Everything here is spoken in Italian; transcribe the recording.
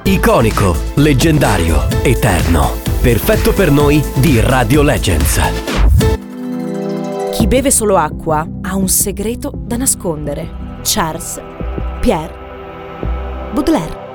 Iconico, leggendario, eterno. Perfetto per noi di Radio Legends. Chi beve solo acqua ha un segreto da nascondere. Charles Pierre Baudelaire.